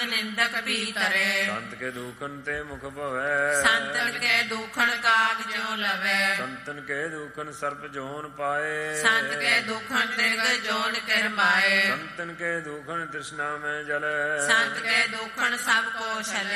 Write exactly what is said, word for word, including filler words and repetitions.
ਨਿੰਦਕ ਵੀ ਤਰੇ। ਸੰਤ ਕੇ ਦੂਖਨ ਤੇ ਮੁਖ ਭਵੈ ਸੰਤਨ ਕੇ ਦੂਖਣ ਕਾਗ ਜਿਉ ਲਵੈ। ਸੰਤਨ ਕੇ ਦੂਖਨ ਸਰਪ ਜੋਨ ਪਾਏ ਸੰਤ ਕੇ ਦੂਖਣ ਤਿਰਗ ਜੋਨ ਕਿਰਮਾਏ। ਸੰਤਨ ਕੇ ਦੂਖਨ ਤ੍ਰਿਸ਼ਨਾ ਮੈਂ ਜਲੈ ਸੰਤ ਕੇ ਦੂਖਣ ਸਭ ਕੋ ਛਲੇ।